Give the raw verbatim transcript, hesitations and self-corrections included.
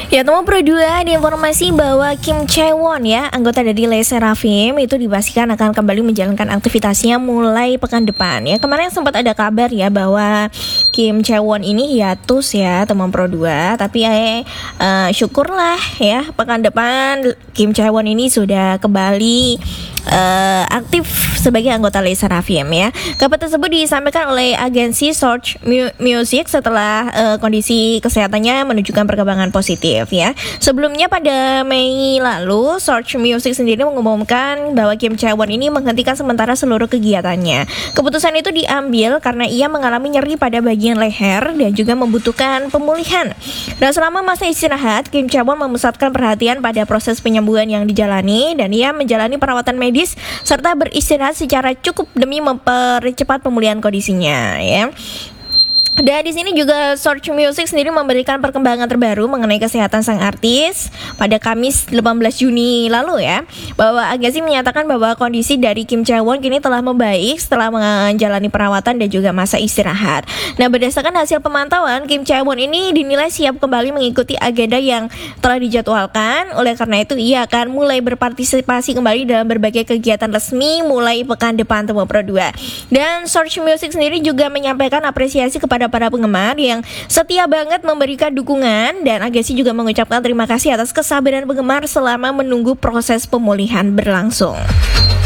Ya, teman Pro dua ada informasi bahwa Kim Chae-won ya, anggota dari LE SSERAFIM itu dipastikan akan kembali menjalankan aktivitasnya mulai pekan depan. Ya, kemarin sempat ada kabar ya bahwa Kim Chae-won ini hiatus ya, teman Pro dua, tapi eh uh, syukurlah ya pekan depan Kim Chae-won ini sudah kembali uh, aktif sebagai anggota LE SSERAFIM ya. Kabar tersebut disampaikan oleh agensi Source Music setelah uh, kondisi kesehatannya menunjukkan perkembangan positif ya. Sebelumnya pada Mei lalu, Source Music sendiri mengumumkan bahwa Kim Chae-won ini menghentikan sementara seluruh kegiatannya. Keputusan itu diambil karena ia mengalami nyeri pada bagian leher dan juga membutuhkan pemulihan. Dan selama masa istirahat, Kim Chae-won memusatkan perhatian pada proses penyembuhan yang dijalani dan ia menjalani perawatan medis serta beristirahat secara cukup demi mempercepat pemulihan kondisinya ya. Dan di sini juga Source Music sendiri memberikan perkembangan terbaru mengenai kesehatan sang artis pada Kamis delapan belas Juni lalu ya, bahwa agensi menyatakan bahwa kondisi dari Kim Chae-won kini telah membaik setelah menjalani perawatan dan juga masa istirahat. Nah, berdasarkan hasil pemantauan, Kim Chae-won ini dinilai siap kembali mengikuti agenda yang telah dijadwalkan. Oleh karena itu, ia akan mulai berpartisipasi kembali dalam berbagai kegiatan resmi mulai pekan depan, teman Pro dua. Dan Source Music sendiri juga menyampaikan apresiasi kepada para penggemar yang setia banget memberikan dukungan, dan agensi juga mengucapkan terima kasih atas kesabaran penggemar selama menunggu proses pemulihan berlangsung.